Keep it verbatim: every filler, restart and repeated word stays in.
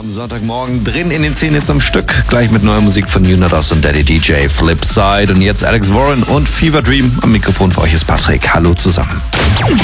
Am Sonntagmorgen drin in den zehn Hits am Stück. Gleich mit neuer Musik von Unados und Daddy D J Flipside. Und jetzt Alex Warren und Fever Dream. Am Mikrofon für euch ist Patrick. Hallo zusammen.